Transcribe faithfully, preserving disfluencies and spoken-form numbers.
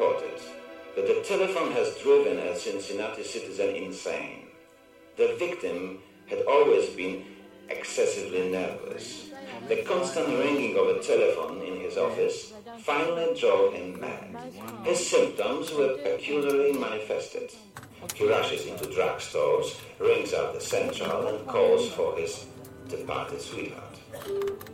reported that the telephone has driven a Cincinnati citizen insane. The victim had always been excessively nervous. The constant ringing of a telephone in his office finally drove him mad. His symptoms were peculiarly manifested. He rushes into drugstores, rings out the central, and calls for his departed sweetheart.